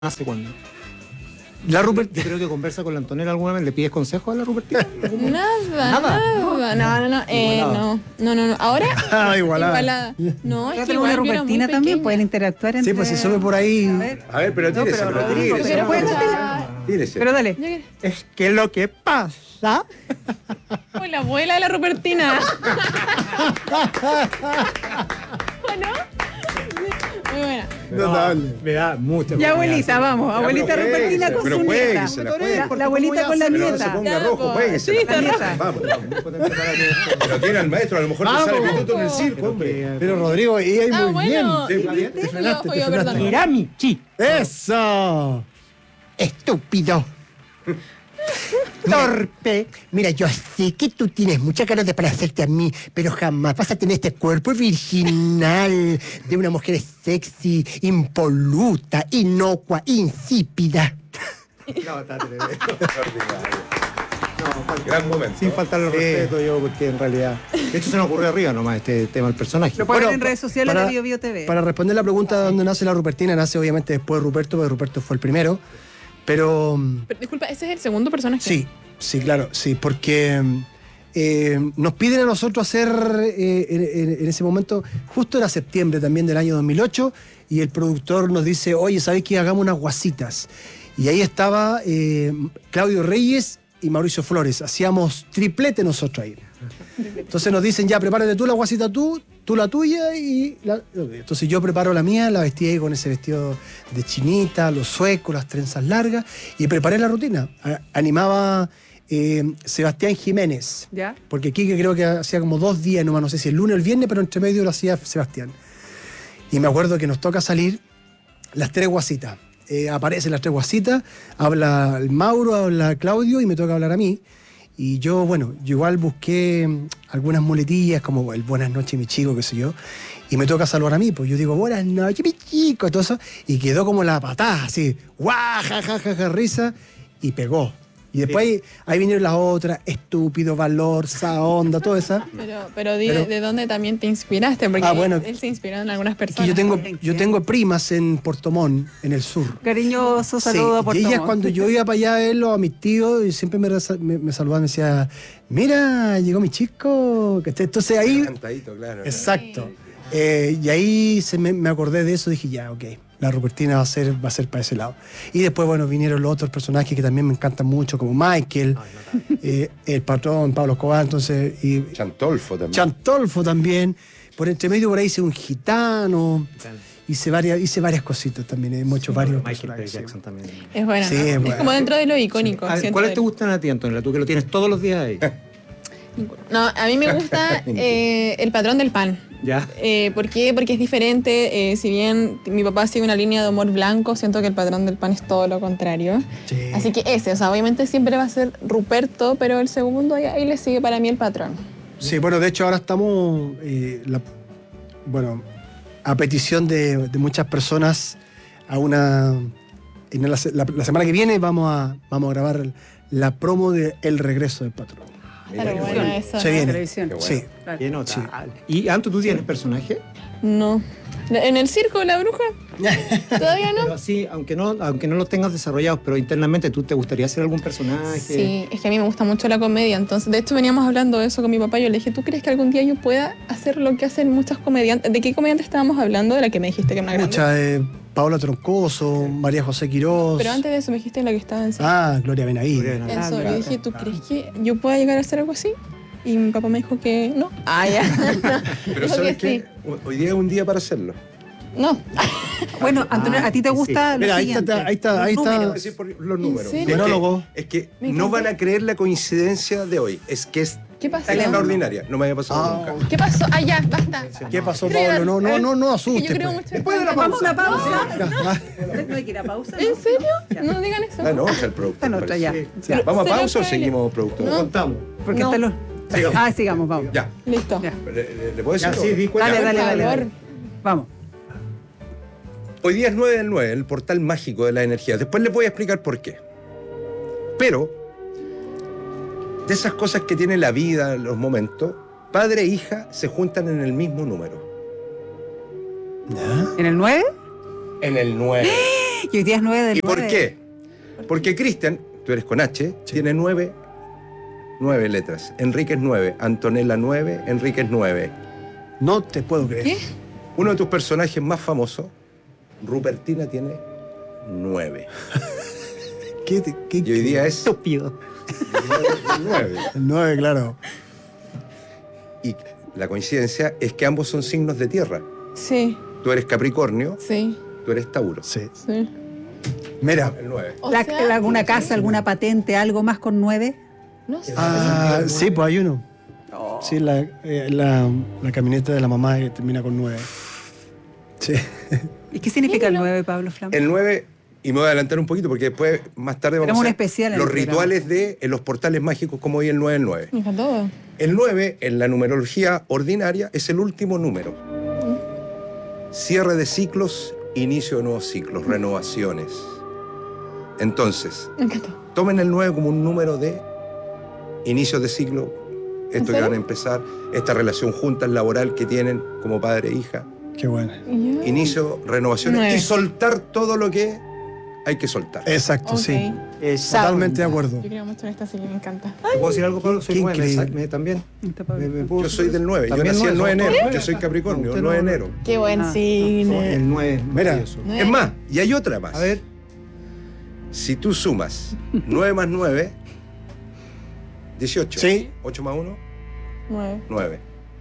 ¿Hace cuándo? La Rupert, Yo creo que conversa con la Antonella alguna vez. ¿Le pides consejos a la Rupertina? No. Ahora, igualada. No, es que Tenemos una igual yo era muy Rupertina también, pequeña. pueden interactuar entre... Sí, pues se sube por ahí. A ver, pero No, tírese, pero pero Rodrigo, tírese. Pero Bueno, Tírese. Pero dale. Yo quiero- Es que lo que pasa. Fue la abuela de la Rupertina. ¿O no? Muy buena. Notable. Me da mucha Ya, abuelita, vamos. Abuelita pero Rupertina juéguese, con pero su nieta. juéguesela, juéguesela. La abuelita con la Pero no se nieta. ponga Ya, rojo, po. jueguese. Sí, está rojo. Vamos. Pero tiene al maestro, a lo mejor te Vamos. sale pituto en el circo, hombre. Pero Rodrigo, y ahí muy Bueno. Sí, ¿Y va viste? bien. Te frenaste, Yo, te frenaste. perdón. Mira mi chi. ¡Eso! Estúpido. Torpe. Mira, yo sé que tú tienes mucha ganas de parecerte a mí, pero jamás vas a tener este cuerpo virginal de una mujer sexy, impoluta, inocua, insípida. No, está tremendo. Gran momento. Sin faltarle el respeto yo, porque en realidad... De hecho, se nos ocurrió arriba nomás este tema del personaje. Lo pueden ver en Bueno, redes sociales para- de BioBio TV. Para responder la pregunta de dónde nace la Rupertina, nace obviamente después de Ruperto, porque Ruperto fue el primero. Pero Pero, disculpa, ese es el segundo personaje. sí, claro, sí, porque nos piden a nosotros hacer, en ese momento, justo era septiembre también del año 2008, y el productor nos dice, oye, ¿sabes qué? Hagamos unas guasitas. Y ahí estaba Claudio Reyes y Mauricio Flores, hacíamos triplete nosotros ahí. Entonces nos dicen, ya, prepárate tú la guasita tú la tuya y... Entonces yo preparo la mía, la vestí ahí con ese vestido de chinita, los suecos, las trenzas largas, y preparé la rutina. Animaba Sebastián Jiménez, ¿Ya? porque Quique creo que hacía como 2 días nomás, no sé si el lunes o el viernes, pero entre medio lo hacía Sebastián. Y me acuerdo que nos toca salir las 3 guasitas. Aparecen las 3 guasitas, habla el Mauro, habla Claudio y me toca hablar a mí. Y yo, bueno, yo igual busqué algunas muletillas como el buenas noches mi chico, qué sé yo, y me toca saludar a mí, pues yo digo buenas noches mi chico, y todo eso, y quedó como la patada, así, guau, ja, risa, y pegó. Y después ahí vinieron las otras, estúpido, valor, esa onda, toda esa. Pero di Pero- de dónde también te inspiraste, porque bueno, él se inspiró en algunas Que personas. yo tengo primas en Puerto Montt, en el sur. Cariñoso saludo a y Puerto ellas Montt. cuando yo iba para allá a verlo a mis tíos y siempre me saludaban, me decía, mira, llegó mi chico. Entonces ahí, Cantadito, claro. exacto. Y ahí me acordé de eso, dije, ya, ok, la Rupertina va a ser para ese lado. Y después, bueno, vinieron los otros personajes que también me encantan mucho, como Michael, el patrón, Pablo Escobar, entonces, y Chantolfo también. Chantolfo también. Por entre medio por ahí hice un gitano. Hice varias cositas también, hemos hecho varios Michael P. personajes. Jackson también. Es bueno, Sí, ¿no? es Es bueno. como dentro de lo icónico. A ver, siento ¿cuáles de- te gustan a ti, Antonella? Tú que lo tienes todos los días ahí. No, a mí me gusta el patrón del pan. ¿Ya? ¿Por qué? Porque es diferente. Si bien mi papá sigue una línea de humor blanco, siento que el patrón del pan es todo lo contrario. Sí. Así que ese, o sea, obviamente siempre va a ser Ruperto, pero el segundo ahí le sigue para mí el patrón. Sí, bueno, de hecho ahora estamos, a petición de muchas personas, la semana que viene vamos a grabar la promo de El Regreso del Patrón. Mira, Pero qué bueno, bueno. eso. Se ¿no? viene. Televisión. Qué bueno. Sí. Claro. Qué notable. ¿Y Anto, tú tienes personaje? No. ¿En el circo, la bruja? ¿Todavía no? Pero sí, aunque no los tengas desarrollados, pero internamente, ¿tú te gustaría hacer algún personaje? Sí, es que a mí me gusta mucho la comedia. Entonces, de hecho, veníamos hablando de eso con mi papá. Yo le dije, ¿tú crees que algún día yo pueda hacer lo que hacen muchas comediantes? ¿De qué comediante estábamos hablando? De la que me dijiste que era una grande. Mucha, Paola Troncoso, María José Quirós. Pero antes de eso me dijiste la que estaba en Gloria Benavides. Gloria Benavides. Eso, le dije, ¿tú crees que yo pueda llegar a hacer algo así? Y mi papá me dijo que no. Ah, ya. Pero Dijo ¿sabes que qué? Hoy día es un día para hacerlo. No. Bueno, Antonio, ¿a ti te sí. gusta lo Mira, ahí siguiente? está, ahí está, Los ahí está. números. Voy a decir por los números. serio? Es que- Monólogo. Es que Me no encantó. van a creer la coincidencia de hoy. Es que es ¿Qué pasó? extraordinaria. No me había pasado Ah. nunca. ¿Qué pasó? Ah, ya, basta. ¿Qué pasó, Quiero Pablo? llorar. No Es que asustes. yo creo pues. mucho. Después de la Vamos a una pausa. Ah, ¿No hay que ir a pausa? ¿En serio? Ya. No digan eso. Ah, no, es el productor. Esta nota parece. ya. Sí. Ya. ¿Vamos a Se lo pausa o puede- seguimos, productor? No. Contamos. Porque No. hasta los... Sigamos. Ah, sigamos, vamos. Ya. Listo. Ya. ¿Le puedo decir? Ya, todo? sí, di cuenta. Dale, Por dale, favor. dale. Vamos. Hoy día es 9 del 9, el portal mágico de la energía. Después les voy a explicar por qué. Pero, de esas cosas que tiene la vida, los momentos, padre e hija se juntan en el mismo número. ¿Ya? ¿En el 9? En el 9. Y hoy día es 9 del ¿Y por 9. qué? Porque Cristian, tú eres con H, tiene 9 letras. Enrique es 9, Antonella 9, Enrique es 9. No te puedo creer. ¿Qué? Uno de tus personajes más famosos, Rupertina, tiene 9. ¿Qué Y hoy día es Estúpido. 9. El 9, claro. Y la coincidencia es que ambos son signos de tierra. Sí, Tú eres Capricornio, sí, tú eres Tauro. Sí. sí. Mira. El 9. O sea, ¿Alguna casa, alguna patente, algo más con 9? No sé. Sí, pues hay uno. Sí, la camioneta de la mamá que termina con 9. Sí. ¿Y qué significa el 9, Pablo Flam? El 9, y me voy a adelantar un poquito porque después, más tarde, vamos Tenemos a un hacer especial en los el programa. rituales de en los portales mágicos, como hoy el 9 del 9. Me encantó. El 9, en la numerología ordinaria, es el último número. Cierre de ciclos, inicio de nuevos ciclos, renovaciones. Entonces, Me encantó. tomen el 9 como un número de inicios de ciclo, esto que serio? van a empezar, esta relación juntas laboral que tienen como padre e hija, Qué buena. ¿Y yo? inicio, renovaciones 9. y soltar todo lo que hay que soltar. Exacto, Ok. sí. Totalmente de acuerdo. Yo creo mucho en esta, así que me encanta. ¿Te puedo decir algo, Pablo? Soy Qué 9 increíble. también. Yo soy del 9, yo También nací el 9 de 9, enero, ¿no? yo soy Capricornio, Usted el 9 de no- enero. Qué buen Ah, cine. El 9. Mira. Es más, y hay otra más. A ver. Si tú sumas 9 más 9, 18. Sí. 8 más 1, 9. 9.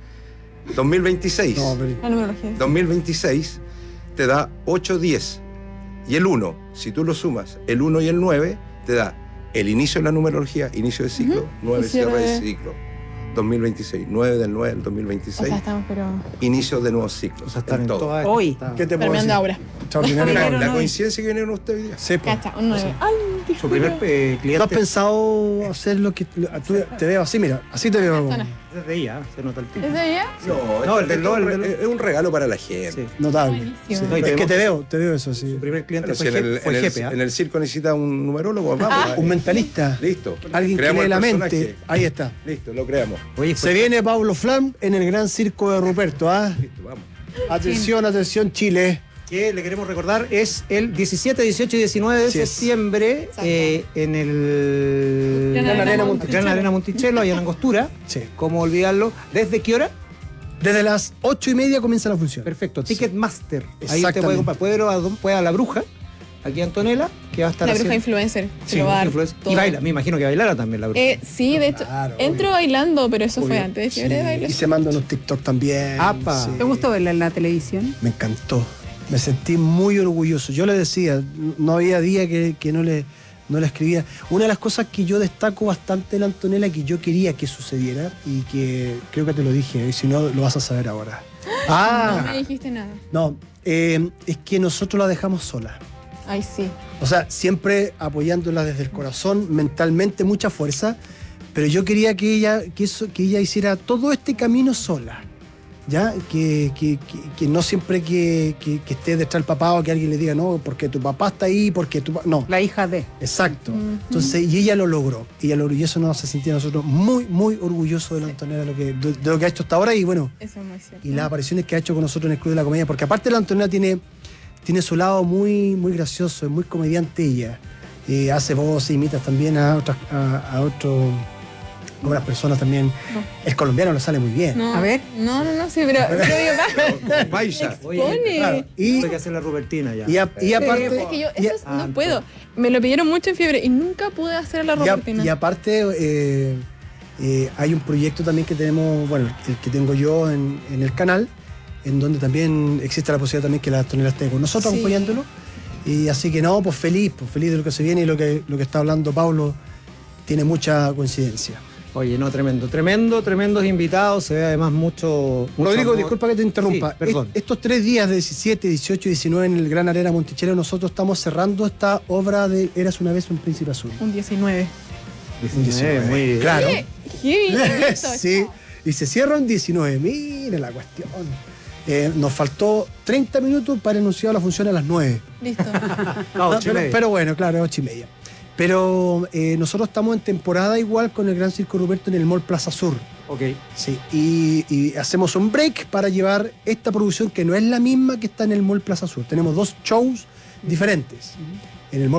2026. No, pero. La numerología. 2026 te da 8, 10. Y el 1, si tú lo sumas, el 1 y el 9, te da el inicio de la numerología, inicio de ciclo, 9 Y cierre cierre de de- ciclo. 2026, 9 del 9 del O 2026, sea, estamos, pero. inicio de nuevos ciclos. O sea, están en todo. todas. Hoy. Está- ¿Qué te puedo Terminando decir? ahora. Extraordinario. Pero La no- coincidencia que vinieron ustedes hoy día. Sí, po. Cacha, un 9. Ay, qué Su primer jodido. ¿Tú cliente. has pensado hacer lo que tú te veo así? Mira, así te veo. Persona. Desde ella, se nota el tipo. ¿Es de ella? No, el del esto LOL, es un regalo para la gente. Sí. Notable. Buenísimo. Sí. No, y Es que tenemos- te veo eso, sí. Su primer cliente Pero si fue en Jepe. ¿ah? el circo necesita un numerólogo, vamos. Un mentalista. Listo. Alguien que Creamos lee el la personaje. mente. Ahí está. Listo, lo creamos. Oye, Se viene Pablo Flam en el gran circo de Ruperto, ¿ah? Listo, vamos. Atención, atención, Chile. que le queremos recordar es el 17, 18 y 19 de Así es. septiembre Exacto. En el Gran Arena Gran Arena Monticello, allá en Angostura. Sí. ¿Cómo olvidarlo? ¿Desde qué hora? Desde las 8:30 comienza la función. Perfecto, Sí. Ticketmaster. Ahí usted puede Exactamente. comprar. Puede ir a la bruja, aquí a Antonella, que va a estar La bruja haciendo- influencer. Se Sí, lo va a dar influencer. todo. Y baila, me imagino que bailará también la bruja. Sí, de hecho, Claro, entro obvio. bailando, pero eso fue Obvio. antes de Sí, fiebre de baile. y se manda unos TikTok también. Apa. Sí. ¿Te gustó verla en la televisión? Me encantó. Me sentí muy orgulloso. Yo le decía, no había día que no le escribía. Una de las cosas que yo destaco bastante de la Antonella, que yo quería que sucediera, y que creo que te lo dije, y si no, lo vas a saber ahora. No me dijiste nada. No, es que nosotros la dejamos sola. Ay, sí. O sea, siempre apoyándola desde el corazón, mentalmente, mucha fuerza, pero yo quería que ella hiciera todo este camino sola. ¿Ya? Que no siempre que esté detrás del papá o que alguien le diga, no, porque tu papá está ahí, porque tu papá. No, La hija de. exacto. Entonces, y ella lo logró. Y eso nos hace sentir a nosotros muy, muy orgullosos de la Antonella, de lo que ha hecho hasta ahora y bueno, Eso es muy cierto. y las apariciones que ha hecho con nosotros en el Club de la Comedia, porque aparte la Antonella tiene su lado muy, muy gracioso, es muy comediante ella. Hace voces, imita también a otras personas también. No. El colombiano le sale muy bien. No, A ver. No, sí, pero digo, Vaya. expone. Claro, y, Hay que hacer la Rupertina ya. y aparte, Es que yo, y- eso no puedo. Me lo pidieron mucho en fiebre y nunca pude hacer la y a- Robertina. y aparte hay un proyecto también que tenemos, bueno, el que tengo yo en el canal, en donde también existe la posibilidad también que la Antonella esté con nosotros Sí. acompañándolo. Y así que no, pues feliz de lo que se viene y lo que está hablando Pablo tiene mucha coincidencia. Oye, no, tremendos invitados, se ve además mucho Rodrigo, amor. disculpa que te interrumpa. Sí, perdón. Estos 3 días de 17, 18 y 19 en el Gran Arena Monticello, nosotros estamos cerrando esta obra de Eras una vez un príncipe azul. Un 19. 19, muy Claro. Qué bien. Sí, y se cierra en 19. Mira la cuestión. Nos faltó 30 minutos para anunciar la función a las 9. Listo. No, Pero bueno, claro, 8:30. Pero nosotros estamos en temporada igual con el Gran Circo Ruperto en el Mall Plaza Sur. Ok. Sí, y hacemos un break para llevar esta producción que no es la misma que está en el Mall Plaza Sur. Tenemos 2 shows diferentes. En el